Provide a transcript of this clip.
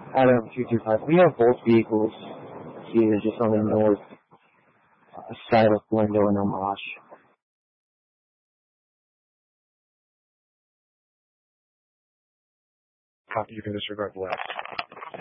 Adam 225. We have both vehicles here, just on the north side of Glendale and Omaha. Copy, you can disregard the last.